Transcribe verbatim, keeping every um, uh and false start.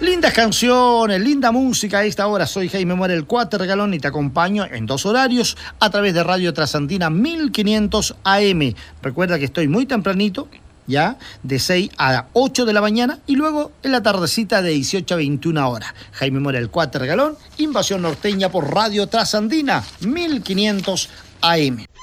Lindas canciones, linda música a esta hora. Soy Jaime Mora, el Cuatergalón, y te acompaño en dos horarios a través de Radio Trasandina mil quinientos A M. Recuerda que estoy muy tempranito, ya, de seis a ocho de la mañana, y luego en la tardecita de dieciocho a veintiuna horas. Jaime Mora, el Cuatergalón, Invasión Norteña por Radio Trasandina mil quinientos A M.